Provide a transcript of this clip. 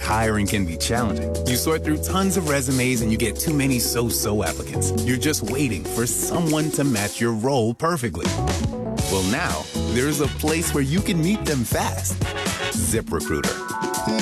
Hiring can be challenging. You sort through tons of resumes and you get too many so-so applicants. You're just waiting for someone to match your role perfectly. Well, now, there's a place where you can meet them fast. ZipRecruiter.